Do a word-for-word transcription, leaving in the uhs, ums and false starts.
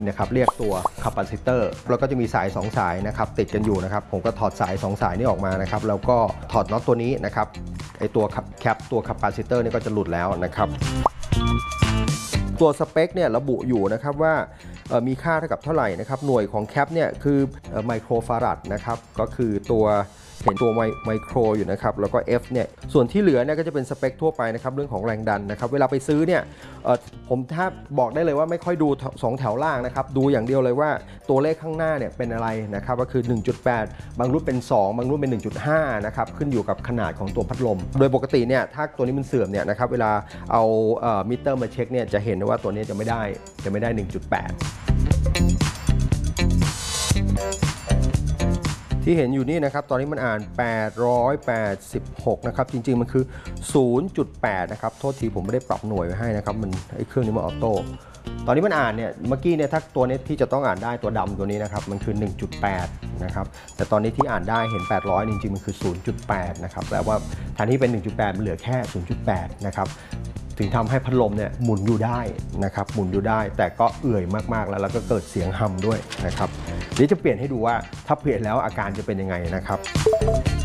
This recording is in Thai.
นะครับเรียกตัวคาปาซิเตอร์แล้วก็จะมีสายสองสายนะครับติดกันอยู่นะครับผมก็ถอดสายสองสายนี้ออกมานะครับแล้วก็ถอดน็อตตัวนี้นะครับไอตัวแคปตัวคาปาซิเตอร์นี่ก็จะหลุดแล้วนะครับตัวสเปคเนี่ยระบุอยู่นะครับว่ามีค่าเท่ากับเท่าไหร่นะครับหน่วยของแคปเนี่ยคือไมโครฟาราดนะครับก็คือตัวเห็นตัวไมโครอยู่นะครับแล้วก็ F เนี่ยส่วนที่เหลือเนี่ยก็จะเป็นสเปคทั่วไปนะครับเรื่องของแรงดันนะครับเวลาไปซื้อเนี่ยผมถ้าบอกได้เลยว่าไม่ค่อยดูสองแถวล่างนะครับดูอย่างเดียวเลยว่าตัวเลขข้างหน้าเนี่ยเป็นอะไรนะครับก็คือ หนึ่งจุดแปด บางรุ่นเป็นสองบางรุ่นเป็น หนึ่งจุดห้า นะครับขึ้นอยู่กับขนาดของตัวพัดลมโดยปกติเนี่ยถ้าตัวนี้มันเสื่อมเนี่ยนะครับเวลาเอามิเตอร์มาเช็คเนี่ยจะเห็นว่าตัวนี้จะไม่ได้จะไม่ได้ หนึ่งจุดแปดที่เห็นอยู่นี่นะครับตอนนี้มันอ่านแปดร้อยแปดสิบหกนะครับจริงๆมันคือ ศูนย์จุดแปด นะครับโทษทีผมไม่ได้ปรับหน่วยไว้ให้นะครับมันไอ้เครื่องนี้มันออโต้ตอนนี้มันอ่านเนี่ยเมื่อกี้เนี่ยถ้าตัวนี้ที่จะต้องอ่านได้ตัวดำตัวนี้นะครับมันคือ หนึ่งจุดแปด นะครับแต่ตอนนี้ที่อ่านได้เห็นแปดร้อยจริงๆมันคือ ศูนย์จุดแปด นะครับแปลว่าแทนที่เป็น หนึ่งจุดแปด มันเหลือแค่ ศูนย์จุดแปด นะครับถึงทำให้พัดลมเนี่ยหมุนอยู่ได้นะครับหมุนอยู่ได้แต่ก็เอื่อยมากๆแล้วแล้วก็เกิดเสียงฮัมด้วยนะครับเดี๋ยวจะเปลี่ยนให้ดูว่าถ้าเปลี่ยนแล้วอาการจะเป็นยังไงนะครับ